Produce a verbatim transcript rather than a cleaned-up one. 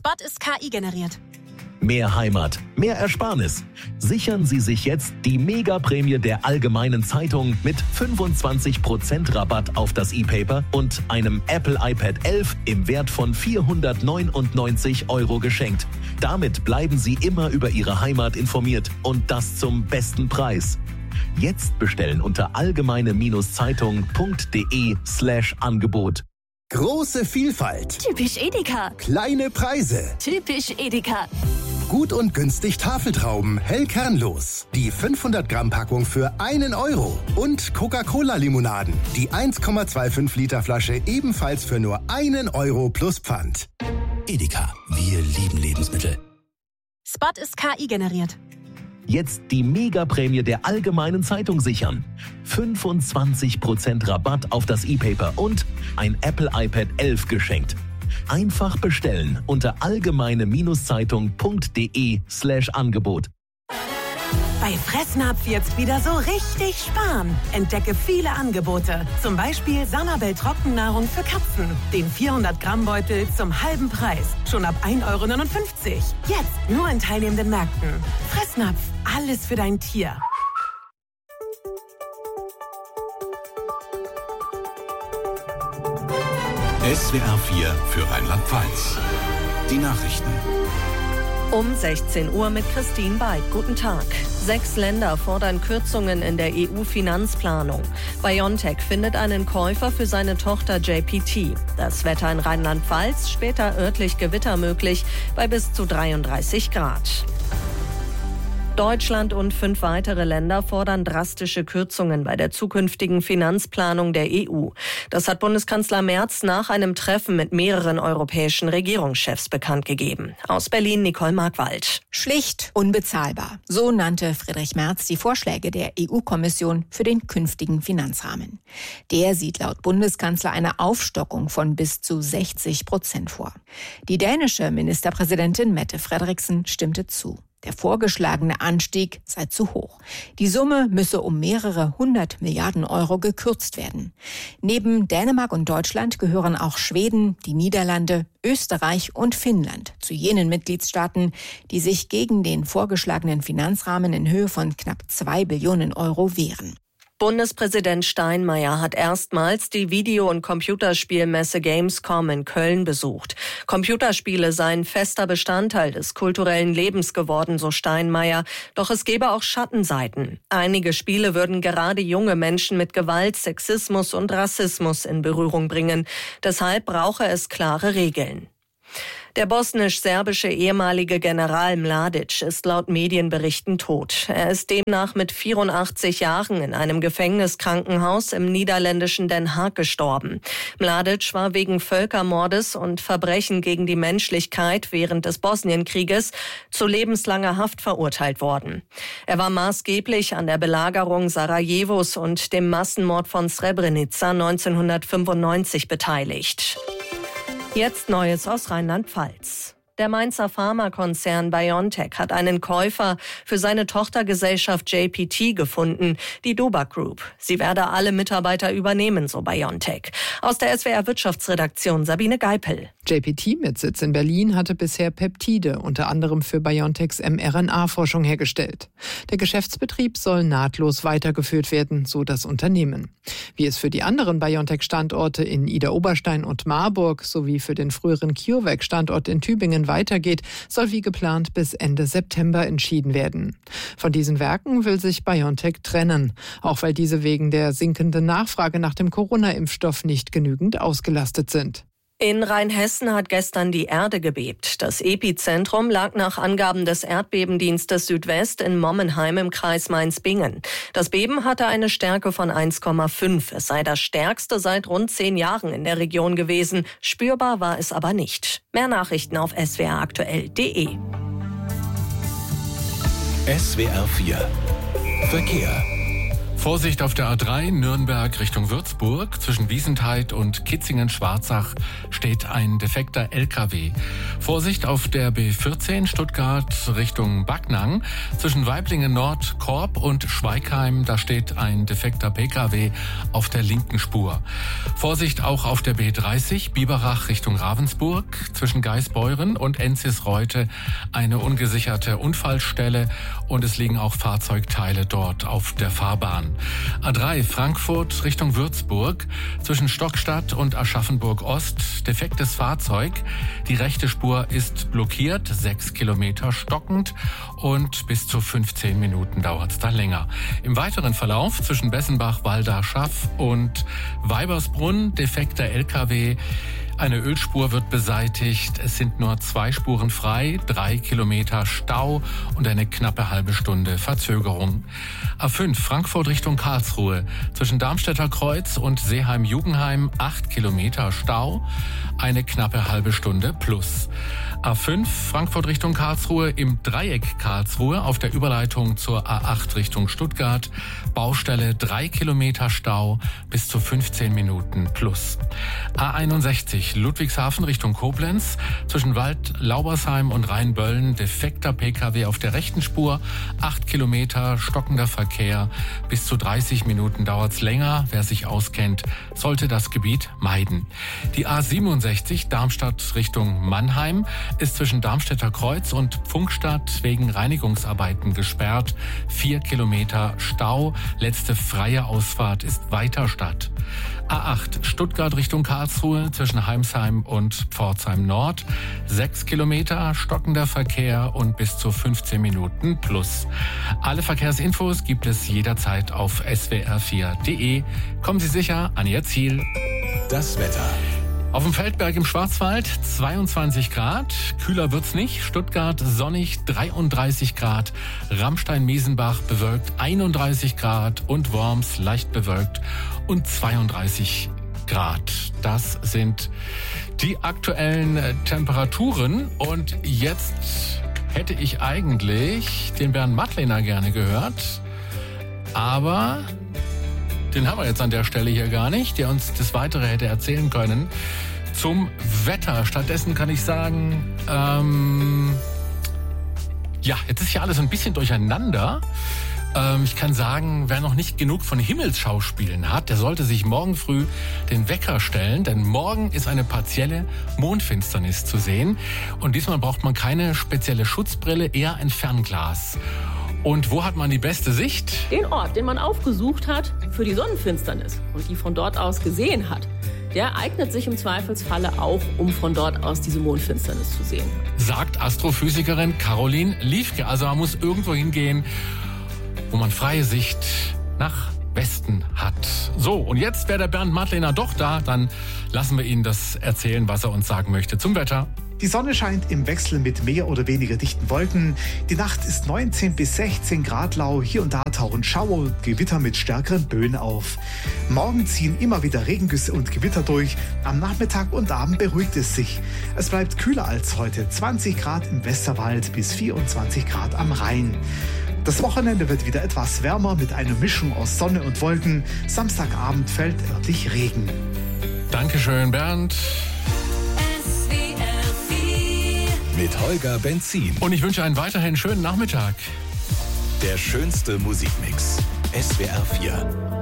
Spot ist K I generiert. Mehr Heimat, mehr Ersparnis. Sichern Sie sich jetzt die Mega-Prämie der Allgemeinen Zeitung mit fünfundzwanzig Prozent Rabatt auf das E-Paper und einem Apple iPad elf im Wert von vierhundertneunundneunzig Euro geschenkt. Damit bleiben Sie immer über Ihre Heimat informiert und das zum besten Preis. Jetzt bestellen unter allgemeine-zeitung.de slash Angebot. Große Vielfalt. Typisch Edeka. Kleine Preise. Typisch Edeka. Gut und günstig Tafeltrauben, hell kernlos. Die fünfhundert Gramm Packung für einen Euro. Und Coca-Cola-Limonaden. Die eins Komma fünfundzwanzig Liter Flasche ebenfalls für nur einen Euro plus Pfand. Edeka, wir lieben Lebensmittel. Spot ist K I generiert. Jetzt die Mega-Prämie der Allgemeinen Zeitung sichern. fünfundzwanzig Prozent Rabatt auf das E-Paper und ein Apple iPad elf geschenkt. Einfach bestellen unter allgemeine-zeitung.de slash Angebot. Bei Fressnapf jetzt wieder so richtig sparen. Entdecke viele Angebote. Zum Beispiel Sanabel Trockennahrung für Katzen. Den vierhundert Gramm Beutel zum halben Preis. Schon ab ein Euro neunundfünfzig. Jetzt nur in teilnehmenden Märkten. Fressnapf, alles für dein Tier. S W R vier für Rheinland-Pfalz. Die Nachrichten. Um sechzehn Uhr mit Christine Beid. Guten Tag. Sechs Länder fordern Kürzungen in der E U-Finanzplanung. BioNTech findet einen Käufer für seine Tochter J P T. Das Wetter in Rheinland-Pfalz, später örtlich Gewitter möglich bei bis zu dreiunddreißig Grad. Deutschland und fünf weitere Länder fordern drastische Kürzungen bei der zukünftigen Finanzplanung der E U. Das hat Bundeskanzler Merz nach einem Treffen mit mehreren europäischen Regierungschefs bekannt gegeben. Aus Berlin Nicole Markwald. Schlicht unbezahlbar. So nannte Friedrich Merz die Vorschläge der E U-Kommission für den künftigen Finanzrahmen. Der sieht laut Bundeskanzler eine Aufstockung von bis zu sechzig Prozent vor. Die dänische Ministerpräsidentin Mette Frederiksen stimmte zu. Der vorgeschlagene Anstieg sei zu hoch. Die Summe müsse um mehrere hundert Milliarden Euro gekürzt werden. Neben Dänemark und Deutschland gehören auch Schweden, die Niederlande, Österreich und Finnland zu jenen Mitgliedstaaten, die sich gegen den vorgeschlagenen Finanzrahmen in Höhe von knapp zwei Billionen Euro wehren. Bundespräsident Steinmeier hat erstmals die Video- und Computerspielmesse Gamescom in Köln besucht. Computerspiele seien fester Bestandteil des kulturellen Lebens geworden, so Steinmeier. Doch es gebe auch Schattenseiten. Einige Spiele würden gerade junge Menschen mit Gewalt, Sexismus und Rassismus in Berührung bringen. Deshalb brauche es klare Regeln. Der bosnisch-serbische ehemalige General Mladic ist laut Medienberichten tot. Er ist demnach mit vierundachtzig Jahren in einem Gefängniskrankenhaus im niederländischen Den Haag gestorben. Mladic war wegen Völkermordes und Verbrechen gegen die Menschlichkeit während des Bosnienkrieges zu lebenslanger Haft verurteilt worden. Er war maßgeblich an der Belagerung Sarajevos und dem Massenmord von Srebrenica neunzehnhundertfünfundneunzig beteiligt. Jetzt Neues aus Rheinland-Pfalz. Der Mainzer Pharmakonzern BioNTech hat einen Käufer für seine Tochtergesellschaft J P T gefunden, die Doba Group. Sie werde alle Mitarbeiter übernehmen, so BioNTech. Aus der S W R Wirtschaftsredaktion Sabine Geipel. J P T mit Sitz in Berlin hatte bisher Peptide, unter anderem für BioNTechs mRNA-Forschung hergestellt. Der Geschäftsbetrieb soll nahtlos weitergeführt werden, so das Unternehmen. Wie es für die anderen BioNTech-Standorte in Idar-Oberstein und Marburg sowie für den früheren CureVac-Standort in Tübingen weitergeht, soll wie geplant bis Ende September entschieden werden. Von diesen Werken will sich BioNTech trennen, auch weil diese wegen der sinkenden Nachfrage nach dem Corona-Impfstoff nicht genügend ausgelastet sind. In Rheinhessen hat gestern die Erde gebebt. Das Epizentrum lag nach Angaben des Erdbebendienstes Südwest in Mommenheim im Kreis Mainz-Bingen. Das Beben hatte eine Stärke von eins Komma fünf. Es sei das stärkste seit rund zehn Jahren in der Region gewesen. Spürbar war es aber nicht. Mehr Nachrichten auf s w r aktuell punkt d e. S W R vier Verkehr. Vorsicht auf der A drei Nürnberg Richtung Würzburg. Zwischen Wiesenthal und Kitzingen-Schwarzach steht ein defekter L K W. Vorsicht auf der B vierzehn Stuttgart Richtung Backnang. Zwischen Weiblingen Nord, Korb und Schweigheim, da steht ein defekter P K W auf der linken Spur. Vorsicht auch auf der B dreißig Biberach Richtung Ravensburg. Zwischen Geisbeuren und Enzisreute eine ungesicherte Unfallstelle und es liegen auch Fahrzeugteile dort auf der Fahrbahn. A drei Frankfurt Richtung Würzburg. Zwischen Stockstadt und Aschaffenburg Ost defektes Fahrzeug. Die rechte Spur ist blockiert, sechs Kilometer stockend und bis zu fünfzehn Minuten dauert es da länger. Im weiteren Verlauf zwischen Bessenbach, Walda, Schaff und Weibersbrunn defekter L K W. Eine Ölspur wird beseitigt. Es sind nur zwei Spuren frei, drei Kilometer Stau und eine knappe halbe Stunde Verzögerung. A fünf Frankfurt Richtung Karlsruhe. Zwischen Darmstädter Kreuz und Seeheim-Jugenheim acht Kilometer Stau, eine knappe halbe Stunde plus. A fünf Frankfurt Richtung Karlsruhe im Dreieck Karlsruhe auf der Überleitung zur A acht Richtung Stuttgart. Baustelle drei Kilometer Stau bis zu fünfzehn Minuten plus. A einundsechzig Ludwigshafen Richtung Koblenz. Zwischen Wald, Laubersheim und Rheinböllen defekter P K W auf der rechten Spur. acht Kilometer stockender Verkehr. Bis zu dreißig Minuten dauert's länger. Wer sich auskennt, sollte das Gebiet meiden. Die A siebenundsechzig Darmstadt Richtung Mannheim ist zwischen Darmstädter Kreuz und Pfunkstadt wegen Reinigungsarbeiten gesperrt. Vier Kilometer Stau. Letzte freie Ausfahrt ist Weiterstadt. A acht Stuttgart Richtung Karlsruhe zwischen Heimsheim und Pforzheim Nord. Sechs Kilometer stockender Verkehr und bis zu fünfzehn Minuten plus. Alle Verkehrsinfos gibt es jederzeit auf S W R vier Punkt de. Kommen Sie sicher an Ihr Ziel. Das Wetter. Auf dem Feldberg im Schwarzwald zweiundzwanzig Grad, kühler wird's nicht. Stuttgart sonnig dreiunddreißig Grad, Ramstein-Miesenbach bewölkt einunddreißig Grad und Worms leicht bewölkt und zweiunddreißig Grad. Das sind die aktuellen Temperaturen und jetzt hätte ich eigentlich den Bernd Mattlener gerne gehört, aber den haben wir jetzt an der Stelle hier gar nicht, der uns das Weitere hätte erzählen können zum Wetter. Stattdessen kann ich sagen, ähm, ja, jetzt ist hier alles ein bisschen durcheinander. Ähm, ich kann sagen, wer noch nicht genug von Himmelsschauspielen hat, der sollte sich morgen früh den Wecker stellen, denn morgen ist eine partielle Mondfinsternis zu sehen. Und diesmal braucht man keine spezielle Schutzbrille, eher ein Fernglas. Und wo hat man die beste Sicht? Den Ort, den man aufgesucht hat für die Sonnenfinsternis und die von dort aus gesehen hat, der eignet sich im Zweifelsfalle auch, um von dort aus diese Mondfinsternis zu sehen. Sagt Astrophysikerin Caroline Liefke. Also man muss irgendwo hingehen, wo man freie Sicht nach Westen hat. So, und jetzt wäre der Bernd Mattlener doch da. Dann lassen wir ihn das erzählen, was er uns sagen möchte zum Wetter. Die Sonne scheint im Wechsel mit mehr oder weniger dichten Wolken. Die Nacht ist neunzehn bis sechzehn Grad lau. Hier und da tauchen Schauer und Gewitter mit stärkeren Böen auf. Morgen ziehen immer wieder Regengüsse und Gewitter durch. Am Nachmittag und Abend beruhigt es sich. Es bleibt kühler als heute. zwanzig Grad im Westerwald bis vierundzwanzig Grad am Rhein. Das Wochenende wird wieder etwas wärmer mit einer Mischung aus Sonne und Wolken. Samstagabend fällt örtlich Regen. Dankeschön, Bernd. Mit Holger Benzin. Und ich wünsche einen weiterhin schönen Nachmittag. Der schönste Musikmix. S W R vier.